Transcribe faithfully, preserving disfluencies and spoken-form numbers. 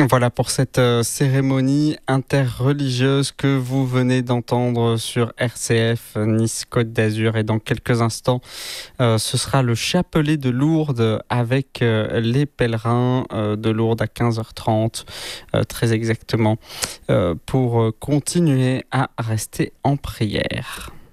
Voilà pour cette euh, cérémonie interreligieuse que vous venez d'entendre sur R C F Nice Côte d'Azur. Et dans quelques instants, euh, ce sera le chapelet de Lourdes avec euh, les pèlerins euh, de Lourdes à quinze heures trente, euh, très exactement, euh, pour euh, continuer à rester en prière.